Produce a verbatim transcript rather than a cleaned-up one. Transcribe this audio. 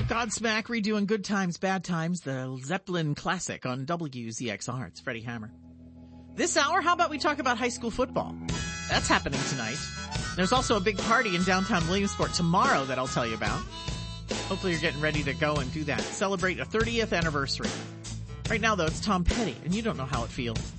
Godsmack redoing Good Times, Bad Times, the Zeppelin classic on W Z X R. It's Freddie Hammer. This hour, how about we talk about high school football? That's happening tonight. There's also a big party in downtown Williamsport tomorrow that I'll tell you about. Hopefully you're getting ready to go and do that. Celebrate a thirtieth anniversary. Right now, though, it's Tom Petty, and you don't know how it feels.